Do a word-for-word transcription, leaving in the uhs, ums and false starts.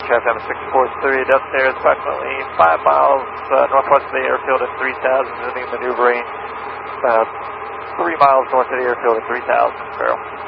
Traffic six four three, up there is approximately five miles uh, northwest of the airfield at three thousand, moving maneuvering uh, three miles north of the airfield at three thousand, Sparrow.